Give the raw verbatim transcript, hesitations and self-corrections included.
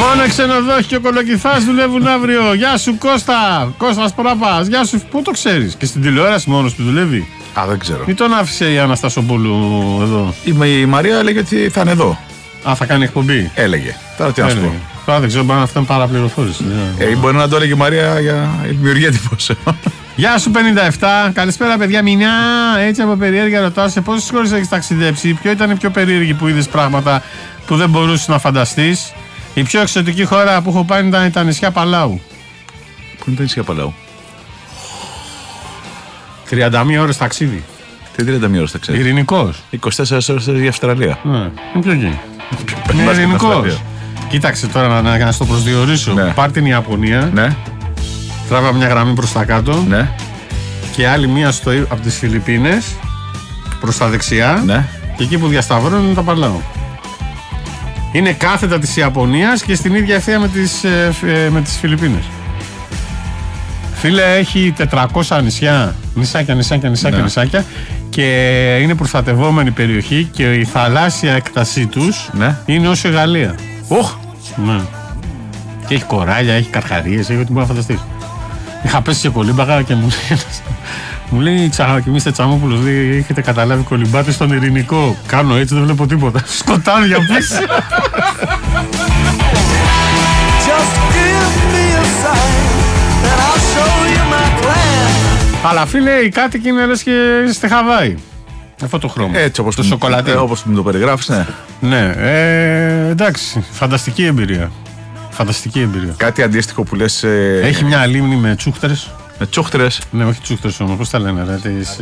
Μόνο ξενοδόχοι και ο Κολοκυθάς δουλεύουν αύριο. Γεια σου Κώστα, Κώστας Πράπας. Γεια σου, πού το ξέρεις? Και στην τηλεόραση μόνος του δουλεύει. Α, δεν ξέρω. Ή τον άφησε η Αναστασοπούλου εδώ? Η, η Μαρία έλεγε ότι θα είναι εδώ. Α, θα κάνει εκπομπή. Έλεγε. Τώρα τι να σου πω. Τώρα δεν ξέρω, μπορεί να αυτό είναι παραπληροφόρηση. Ε, μπορεί να το έλεγε η Μαρία για δημιουργία εντυπώσεων. Γεια σου πενήντα επτά, καλησπέρα παιδιά. Μηνιά, έτσι από περιέργεια ρωτάω, σε πόσες χώρες έχεις ταξιδέψει? Ποιο ήταν η πιο περίεργη που είδες πράγματα που δεν μπορούσες να φανταστείς? Η πιο εξωτική χώρα που έχω πάει ήταν τα νησιά Παλάου. Πού είναι τα νησιά Παλάου? τριάντα μία ώρες ταξίδι. Τι τριάντα μία ώρες ταξίδι? Ειρηνικός. είκοσι τέσσερις ώρες για Αυστραλία. Ναι, είναι πιο εκεί. Είναι ειρηνικός. Κοίταξε τώρα να, να, να στο προσδιορίσω. Ναι. Πάρ' την Ιαπωνία. Ναι. Τράβα μια γραμμή προς τα κάτω. Ναι. Και άλλη μία στο, από τις Φιλιππίνες προς τα δεξιά. Ναι. Και εκεί που διασταυρώνουν είναι τα Παλάου. Είναι κάθετα της Ιαπωνίας και στην ίδια ευθεία με τις, ε, ε, με τις Φιλιππίνες. Φίλε, έχει τετρακόσια νησιά. Νησάκια, νησάκια, νησάκια, ναι. νησάκια. Και είναι προστατευόμενη περιοχή και η θαλάσσια έκτασή τους, ναι. είναι όσο η Γαλλία. Οχ! Ναι. Και έχει κοράλια, έχει καρχαρίες, έχει ό,τι μπορεί να φανταστείς. Είχα πέσει σε κολύμπαγα και μου λέει, μου λέει και εμείς Τσαμόπουλος, λέει, έχετε καταλάβει κολυμπάτε στον Ειρηνικό. Κάνω έτσι, δεν βλέπω τίποτα. Σκοτάδια πίσω. Αλλά φίλε, οι κάτοικοι είναι λες και στη Χαβάη. Αυτό το χρώμα. Έτσι όπως το σοκολάτι. Ε, όπως μου το περιγράφεις, ναι. Ναι, ε, εντάξει. Φανταστική εμπειρία. Φανταστική εμπειρία. Κάτι αντίστοιχο που λες. Ε... Έχει μια λίμνη με τσούχτρες. Με τσούχτρες. Ναι, όχι τσούχτρες όμως, πώς τα λένε, ρε. Τις...